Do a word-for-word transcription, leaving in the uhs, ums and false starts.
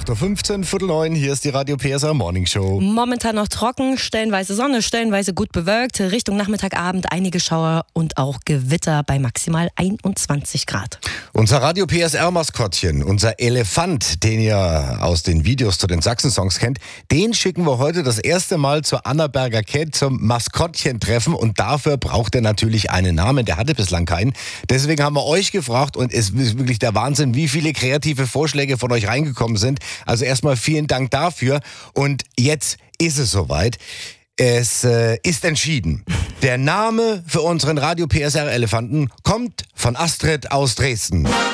acht Uhr fünfzehn, Viertel neun, hier ist die Radio P S R Morning Show. Momentan noch trocken, stellenweise Sonne, stellenweise gut bewölkt. Richtung Nachmittagabend einige Schauer und auch Gewitter bei maximal einundzwanzig Grad. Unser Radio P S R-Maskottchen, unser Elefant, den ihr aus den Videos zu den Sachsen-Songs kennt, den schicken wir heute das erste Mal zur Annaberger Cat zum Maskottchen-Treffen und dafür braucht er natürlich einen Namen. Der hatte bislang keinen. Deswegen haben wir euch gefragt und es ist wirklich der Wahnsinn, wie viele kreative Vorschläge von euch reingekommen sind. Also erstmal vielen Dank dafür und jetzt ist es soweit. Es äh, ist entschieden. Der Name für unseren Radio P S R-Elefanten kommt von Astrid aus Dresden.